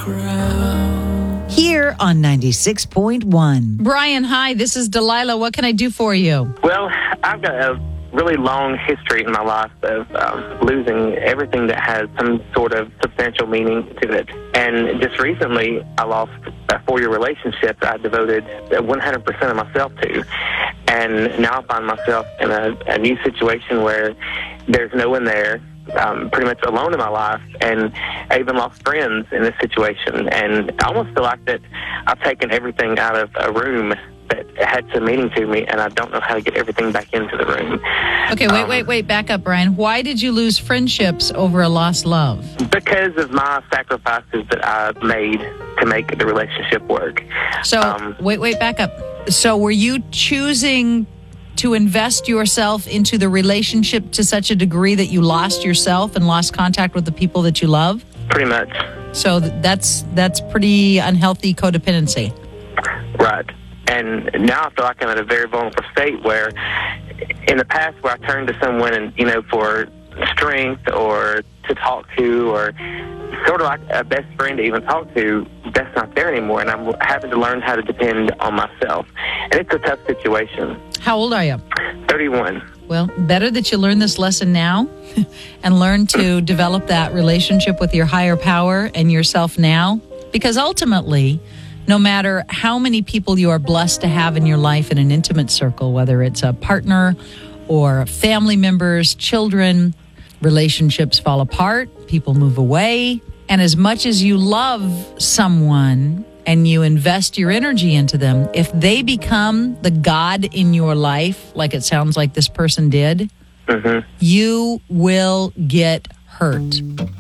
Here on 96.1. Brian, hi, this is Delilah. What can I do for you? Well, I've got a really long history in my life of losing everything that has some sort of substantial meaning to it. And just recently, I lost a 4-year relationship that I devoted 100% of myself to. And now I find myself in a new situation where there's no one there. I'm pretty much alone in my life, and I even lost friends in this situation. And I almost feel like that I've taken everything out of a room that had some meaning to me, and I don't know how to get everything back into the room. Okay, wait, back up, Brian. Why did you lose friendships over a lost love? Because of my sacrifices that I made to make the relationship work. So, wait, back up. So were you choosing to invest yourself into the relationship to such a degree that you lost yourself and lost contact with the people that you love? Pretty much. So that's pretty unhealthy codependency. Right. And now I feel like I'm at a very vulnerable state where in the past where I turned to someone and, for strength or to talk to or sort of like a best friend to even talk to, that's not there anymore. And I'm having to learn how to depend on myself. And it's a tough situation. How old are you? 31. Well, better that you learn this lesson now and learn to develop that relationship with your higher power and yourself now. Because ultimately, no matter how many people you are blessed to have in your life in an intimate circle, whether it's a partner or family members, children, relationships fall apart, people move away. And as much as you love someone and you invest your energy into them, if they become the God in your life, like it sounds like this person did, you will get hurt.